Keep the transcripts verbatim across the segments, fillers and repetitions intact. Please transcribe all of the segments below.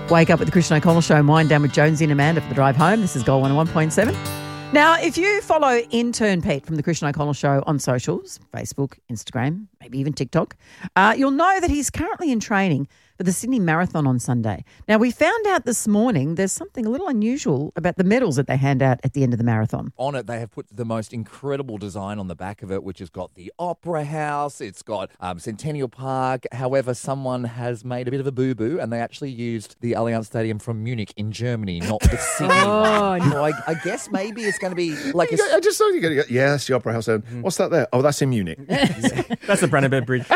Wake up with the Christian O'Connell Show and wind down with Jonesy and Amanda for the drive home. This is Gold one oh one point seven. Now, if you follow intern Pete from the Christian O'Connell Show on socials, Facebook, Instagram, maybe even TikTok, uh, you'll know that he's currently in training for the Sydney Marathon on Sunday. Now, we found out this morning there's something a little unusual about the medals that they hand out at the end of the marathon. On it, they have put the most incredible design on the back of it, which has got the Opera House, it's got um, Centennial Park. However, someone has made a bit of a boo-boo and they actually used the Allianz Stadium from Munich in Germany, not the Sydney Oh, one. So I, I guess maybe it's going to be like a... I just saw you go, yeah, that's the Opera House. Mm. What's that there? Oh, that's in Munich. That's the Brandenburg Bridge.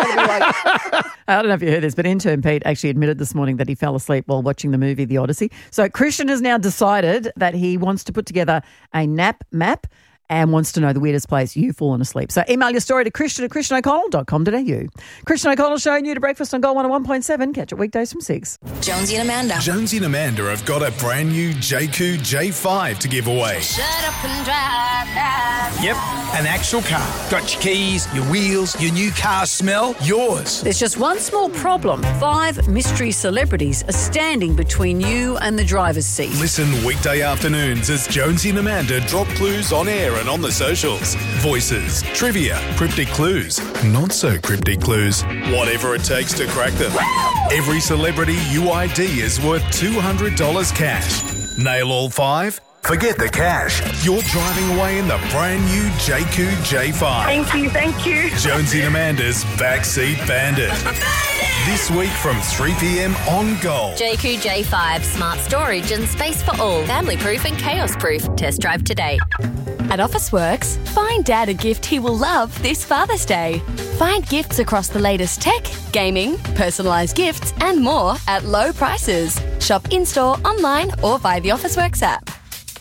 I don't know if you heard this, but intern Pete actually admitted this morning that he fell asleep while watching the movie The Odyssey. So Christian has now decided that he wants to put together a nap map and wants to know the weirdest place you've fallen asleep. So email your story to Christian at christian o'connell dot com dot a u. Christian O'Connell Show, new to breakfast on Gold one oh one point seven. Catch it weekdays from six. Jonesy and Amanda. Jonesy and Amanda have got a brand new J Q J five to give away. Shut up and drive now. Yep, an actual car. Got your keys, your wheels, your new car smell, yours. There's just one small problem. Five mystery celebrities are standing between you and the driver's seat. Listen weekday afternoons as Jonesy and Amanda drop clues on air and on the socials. Voices, trivia, cryptic clues, not so cryptic clues. Whatever it takes to crack them. Every celebrity you I D is worth two hundred dollars cash. Nail all five? Forget the cash. You're driving away in the brand new J Q J five. Thank you, thank you. Jonesy and Amanda's Backseat Bandit. This week from three p.m. on Gold. J Q J five, smart storage and space for all. Family proof and chaos proof. Test drive today. At Officeworks, find Dad a gift he will love this Father's Day. Find gifts across the latest tech, gaming, personalised gifts and more at low prices. Shop in-store, online or via the Officeworks app.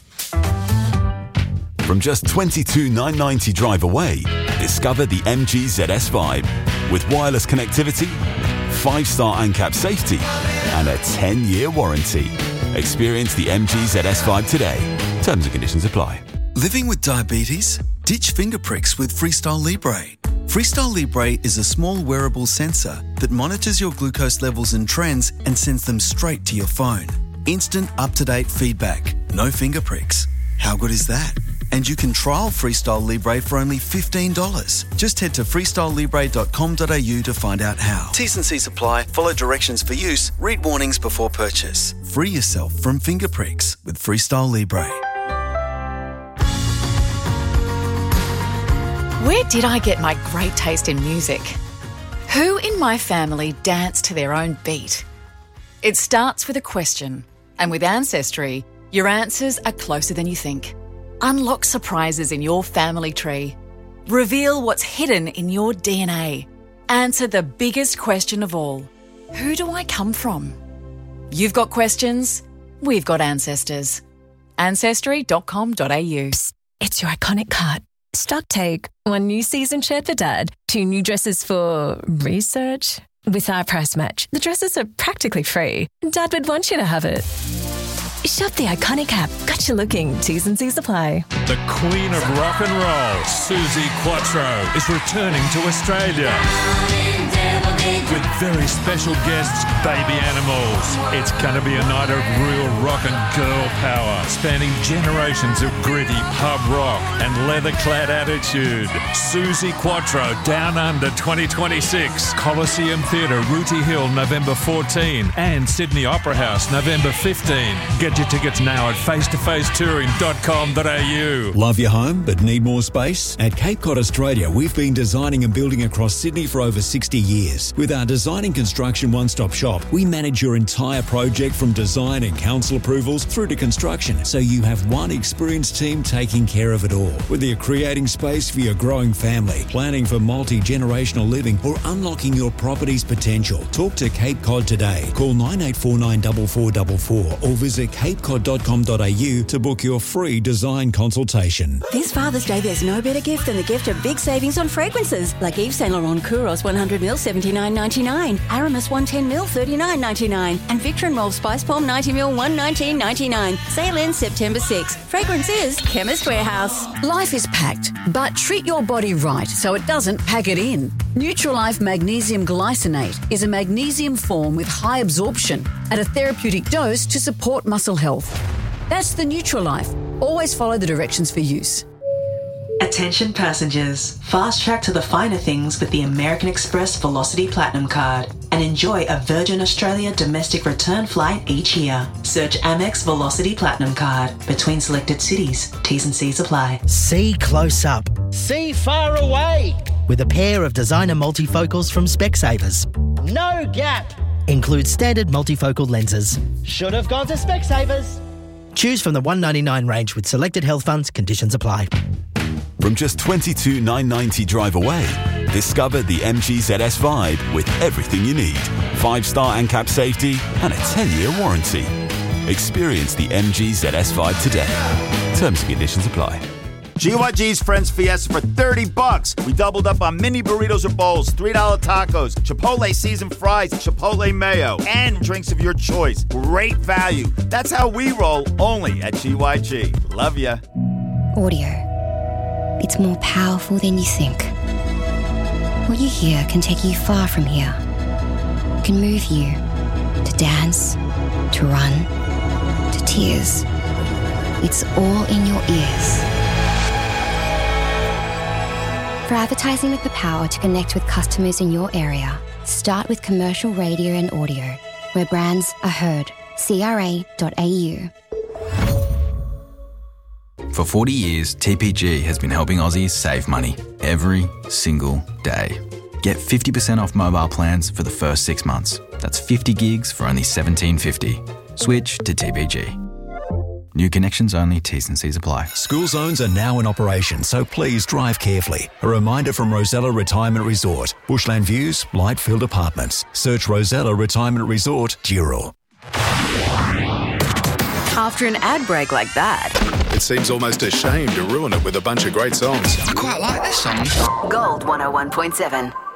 From just twenty-two thousand nine hundred ninety drive away, discover the M G Z S five with wireless connectivity, five-star ANCAP safety and a ten-year warranty. Experience the M G Z S five today. Terms and conditions apply. Living with diabetes? Ditch finger pricks with Freestyle Libre. Freestyle Libre is a small wearable sensor that monitors your glucose levels and trends and sends them straight to your phone. Instant up-to-date feedback. No finger pricks. How good is that? And you can trial Freestyle Libre for only fifteen dollars. Just head to freestyle libre dot com dot a u to find out how. T's and C's apply. Follow directions for use. Read warnings before purchase. Free yourself from finger pricks with Freestyle Libre. Where did I get my great taste in music? Who in my family danced to their own beat? It starts with a question, and with Ancestry, your answers are closer than you think. Unlock surprises in your family tree. Reveal what's hidden in your D N A. Answer the biggest question of all. Who do I come from? You've got questions, we've got ancestors. ancestry dot com dot a u. Psst, it's your iconic cart. Stock take. One new season shirt for Dad. Two new dresses for research. With our price match, the dresses are practically free. Dad would want you to have it. Shop the iconic app. Got you looking. T's and C's apply. The Queen of Rock and Roll, Suzi Quatro, is returning to Australia. With very special guests, Baby Animals. It's going to be a night of real rock and girl power, spanning generations of gritty pub rock and leather-clad attitude. Suzi Quatro, Down Under twenty twenty-six, Coliseum Theatre, Rooty Hill, November fourteenth, and Sydney Opera House, November fifteenth. Get your tickets now at face to face touring dot com dot a u. Love your home but need more space? At Cape Cod Australia, we've been designing and building across Sydney for over sixty years. With our design and construction one-stop shop, we manage your entire project from design and council approvals through to construction, so you have one experienced team taking care of it all. Whether you're creating space for your growing family, planning for multi-generational living, or unlocking your property's potential, talk to Cape Cod today. Call nine eight four nine four four four four or visit cape cod dot com dot a u to book your free design consultation. This Father's Day, there's no better gift than the gift of big savings on fragrances, like Yves Saint Laurent Kouros one hundred milliliters seventy-nine ninety-nine. ninety-nine. Aramis one ten mil, thirty-nine ninety-nine. And Victor and Rolf Spice Palm ninety mil, one nineteen ninety-nine. Sale ends September sixth. Fragrance is Chemist Warehouse. Life is packed, but treat your body right so it doesn't pack it in. Nutrilife Magnesium Glycinate is a magnesium form with high absorption at a therapeutic dose to support muscle health. That's the Nutrilife. Always follow the directions for use. Attention passengers, fast track to the finer things with the American Express Velocity Platinum Card and enjoy a Virgin Australia domestic return flight each year. Search Amex Velocity Platinum Card between selected cities. T's and C's apply. See close up. See far away. With a pair of designer multifocals from Specsavers. No gap. Includes standard multifocal lenses. Should have gone to Specsavers. Choose from the one ninety-nine range with selected health funds. Conditions apply. From just twenty-two thousand nine hundred ninety drive away, discover the M G Z S Vibe with everything you need. Five-star ANCAP safety and a ten-year warranty. Experience the M G Z S Vibe today. Terms and conditions apply. G Y G's Friends Fiesta for thirty bucks. We doubled up on mini burritos or bowls, three dollar tacos, Chipotle seasoned fries, Chipotle mayo, and drinks of your choice. Great value. That's how we roll, only at G Y G. Love ya. Audio. It's more powerful than you think. What you hear can take you far from here. It can move you to dance, to run, to tears. It's all in your ears. For advertising with the power to connect with customers in your area, start with commercial radio and audio, where brands are heard. C R A dot A U. For forty years, T P G has been helping Aussies save money every single day. Get fifty percent off mobile plans for the first six months. That's fifty gigs for only seventeen fifty. Switch to T P G. New connections only, T's and C's apply. School zones are now in operation, so please drive carefully. A reminder from Rosella Retirement Resort. Bushland Views, Lightfield Apartments. Search Rosella Retirement Resort, Dural. After an ad break like that, It seems almost a shame to ruin it with a bunch of great songs. I quite like this song. Gold one oh one point seven.